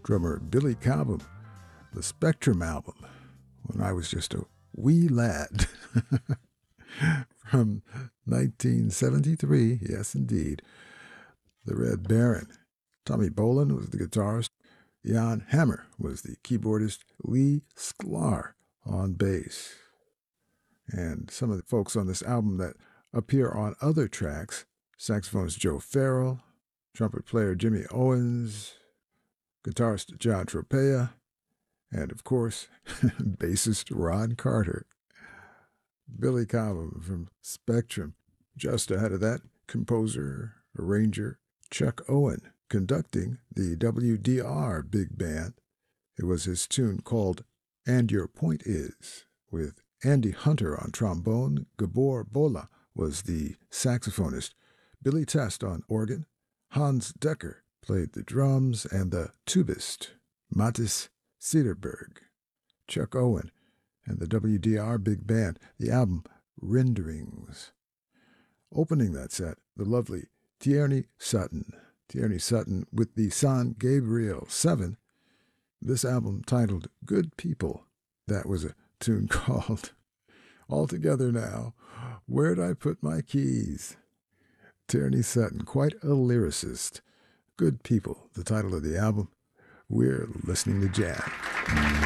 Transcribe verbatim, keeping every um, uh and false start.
drummer Billy Cobham, the Spectrum album, when I was just a wee lad. From nineteen seventy-three, yes indeed. The Red Baron. Tommy Bolin was the guitarist. Jan Hammer was the keyboardist. Lee Sklar on bass. And some of the folks on this album that appear on other tracks: saxophonist Joe Farrell, trumpet player Jimmy Owens, guitarist John Tropea, and of course, bassist Ron Carter. Billy Cobham from Spectrum. Just ahead of that, composer, arranger Chuck Owen conducting the W D R Big Band. It was his tune called And Your Point Is, with Andy Hunter on trombone. Gabor Bola was the saxophonist. Billy Test on organ. Hans Decker played the drums, and the tubist, Mattis Cederberg. Chuck Owen and the W D R Big Band, the album Renderings. Opening that set, the lovely Tierney Sutton. Tierney Sutton with the San Gabriel seven. This album titled Good People. That was a tune called All Together Now, Where'd I Put My Keys? Tierney Sutton, quite a lyricist. Good People, the title of the album. We're listening to jam.